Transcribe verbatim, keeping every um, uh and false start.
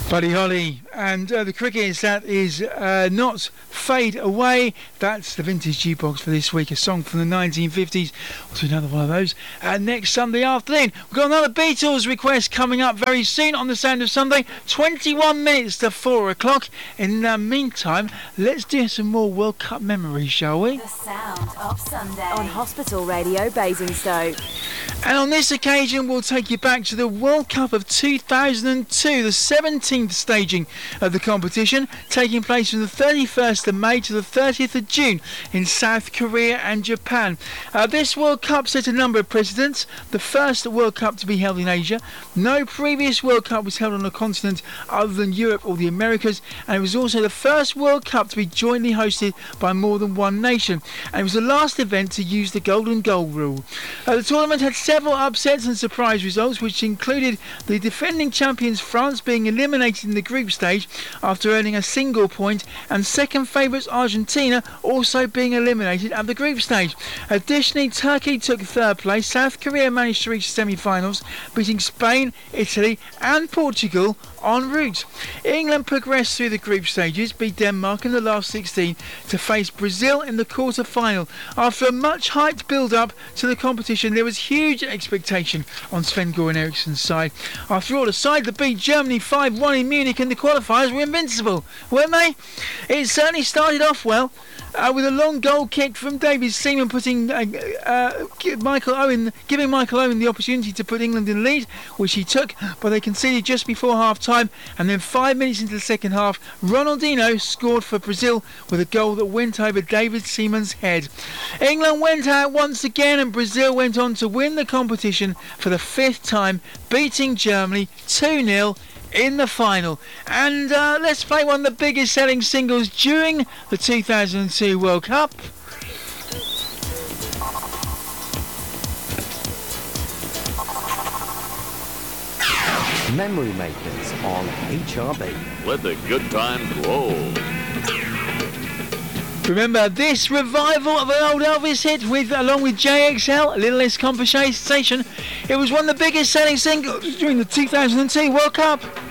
Buddy Holly and uh, the crickets, that is uh, Not Fade Away. That's the vintage jukebox for this week, a song from the nineteen fifties. We'll do another one of those uh, next Sunday afternoon. We've got another Beatles request coming up very soon on the Sound of Sunday, twenty-one minutes to four o'clock. In the meantime, let's do some more World Cup memories, shall we? The Sound of Sunday on Hospital Radio Basingstoke. And on this occasion, we'll take you back to the World Cup of two thousand two, the seventeenth staging of the competition, taking place from the thirty-first of May to the thirtieth of June in South Korea and Japan. Uh, this World Cup set a number of precedents. The first World Cup to be held in Asia. No previous World Cup was held on a continent other than Europe or the Americas, and it was also the first World Cup to be jointly hosted by more than one nation. And it was the last event to use the golden goal rule. Uh, the tournament had several upsets and surprise results, which included the defending champions France being eliminated in the group stage after earning a single point, and second favourites Argentina also being eliminated at the group stage. Additionally, Turkey took third place. South Korea managed to reach semi-finals, beating Spain, Italy and Portugal en route. England progressed through the group stages, beat Denmark in the last sixteen to face Brazil in the quarter-final. After a much hyped build-up to the competition, there was huge expectation on Sven-Göran Eriksson's side. After all, the side that beat Germany five one in Munich in the qualifiers were invincible, weren't they? It certainly started off well, uh, with a long goal kick from David Seaman, putting uh, uh, Michael Owen, giving Michael Owen the opportunity to put England in the lead, which he took, but they conceded just before half-time, and then five minutes into the second half, Ronaldinho scored for Brazil with a goal that went over David Seaman's head. England went out once again, and Brazil went on to win the competition for the fifth time, beating Germany two nil in the final. And uh, let's play one of the biggest selling singles during the two thousand two World Cup. Memory Makers on H R B. Let the good times roll. Remember this revival of an old Elvis hit with, along with J X L, A Little Less Conversation. It was one of the biggest selling singles during the two thousand two World Cup.